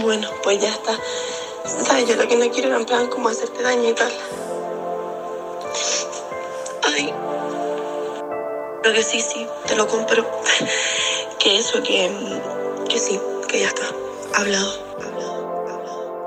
Bueno, pues ya está. ¿Sabes? Yo lo que no quiero era en plan como hacerte daño y tal. Ay, creo que sí, te lo compro. Que eso, que sí, que ya está. Hablado.